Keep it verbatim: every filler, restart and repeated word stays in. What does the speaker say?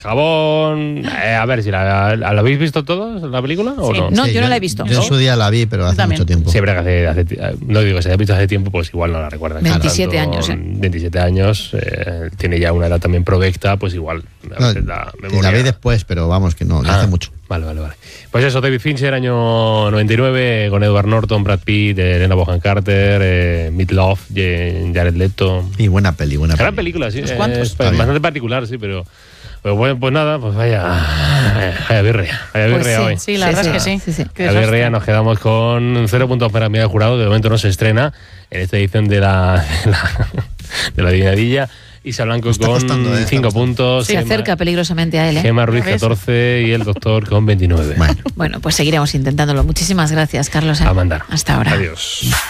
Jabón. Eh, a ver, si la, ¿la habéis visto todos la película o Sí. no? No, Sí, yo no la he visto. Yo en su día la vi, pero hace También. mucho tiempo. Siempre que hace, hace ti- no digo que se haya visto hace tiempo, pues igual no la recuerdan. veintisiete Tanto, años, ¿eh? veintisiete años, eh, tiene ya una edad también provecta, pues igual a No, veces la y memoria. la vi después, pero vamos, que no, que Ah, hace mucho. Vale, vale, vale. Pues eso, David Fincher, año noventa y nueve, con Edward Norton, Brad Pitt, Helena Bonham Carter, eh, Meat Love, Jared Leto. Y buena peli, buena Gran peli. película, sí. ¿Unos eh, cuantos? es Está bien. bastante particular, sí, pero... Pero bueno, pues nada, pues vaya, vaya birria, vaya Pues birria sí, hoy. sí, la verdad es que sí. sí, sí. Qué La desastre. birria, nos quedamos con cero puntos para Miguel Jurado, que de momento no se estrena en esta edición de la, de la, de la Adivinadilla. Isa Blanco Está con costando, eh, cinco está puntos. Se Gema- acerca peligrosamente a él, ¿eh? Gema Ruiz ¿Ya ves? catorce y el doctor con veintinueve. Bueno. Bueno, pues seguiremos intentándolo. Muchísimas gracias, Carlos. A mandar. Hasta ahora. Adiós.